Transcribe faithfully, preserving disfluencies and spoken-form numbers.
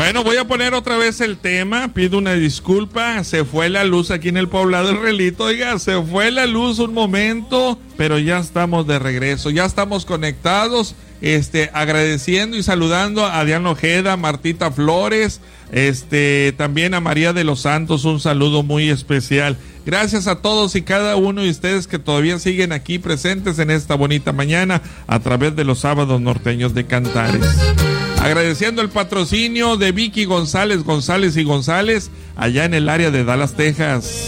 Bueno, voy a poner otra vez el tema, pido una disculpa, se fue la luz aquí en el poblado del Relito, oiga, se fue la luz un momento, pero ya estamos de regreso, ya estamos conectados, este, agradeciendo y saludando a Diana Ojeda, Martita Flores, este, también a María de los Santos, un saludo muy especial. Gracias a todos y cada uno de ustedes que todavía siguen aquí presentes en esta bonita mañana a través de los sábados norteños de Cantares. Agradeciendo el patrocinio de Vicky González, González y González, allá en el área de Dallas, Texas.